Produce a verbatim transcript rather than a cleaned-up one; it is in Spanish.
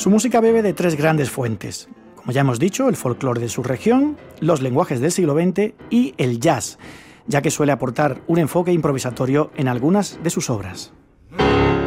Su música bebe de tres grandes fuentes. Como ya hemos dicho, el folclore de su región, los lenguajes del siglo veinte y el jazz, ya que suele aportar un enfoque improvisatorio en algunas de sus obras.